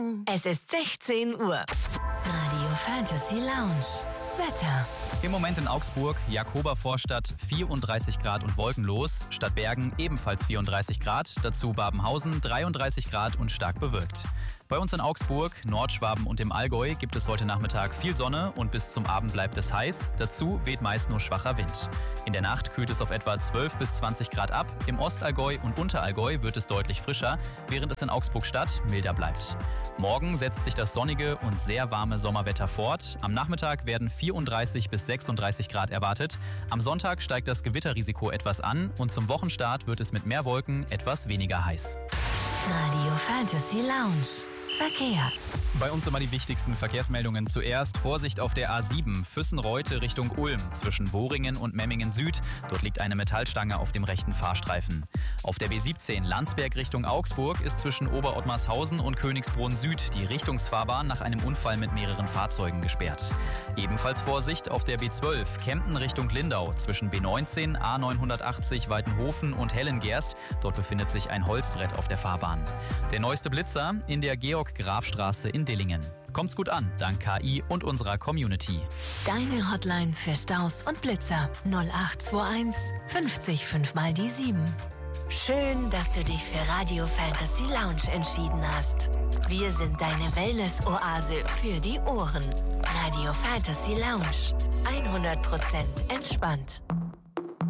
Es ist 16 Uhr. Radio Fantasy Lounge. Wetter. Im Moment in Augsburg, Jakobervorstadt 34 Grad und wolkenlos, Stadtbergen ebenfalls 34 Grad, dazu Babenhausen 33 Grad und stark bewölkt. Bei uns in Augsburg, Nordschwaben und im Allgäu gibt es heute Nachmittag viel Sonne und bis zum Abend bleibt es heiß, dazu weht meist nur schwacher Wind. In der Nacht kühlt es auf etwa 12 bis 20 Grad ab, im Ostallgäu und Unterallgäu wird es deutlich frischer, während es in Augsburg-Stadt milder bleibt. Morgen setzt sich das sonnige und sehr warme Sommerwetter fort. Am Nachmittag werden 34 bis 36 Grad erwartet. Am Sonntag steigt das Gewitterrisiko etwas an und zum Wochenstart wird es mit mehr Wolken etwas weniger heiß. Radio Fantasy Lounge. Verkehr. Bei uns immer die wichtigsten Verkehrsmeldungen. Zuerst Vorsicht auf der A7 Füssen-Reute Richtung Ulm zwischen Boringen und Memmingen Süd. Dort liegt eine Metallstange auf dem rechten Fahrstreifen. Auf der B17 Landsberg Richtung Augsburg ist zwischen Oberottmarshausen und Königsbrunn Süd die Richtungsfahrbahn nach einem Unfall mit mehreren Fahrzeugen gesperrt. Ebenfalls Vorsicht auf der B12 Kempten Richtung Lindau zwischen B19 A980 Waltenhofen und Hellengerst. Dort befindet sich ein Holzbrett auf der Fahrbahn. Der neueste Blitzer in der Georg-Graf-Straße in Dillingen. Kommt's gut an, dank KI und unserer Community. Deine Hotline für Staus und Blitzer 0821 50 5 mal die 7. Schön, dass du dich für Radio Fantasy Lounge entschieden hast. Wir sind deine Wellness-Oase für die Ohren. Radio Fantasy Lounge. 100% entspannt.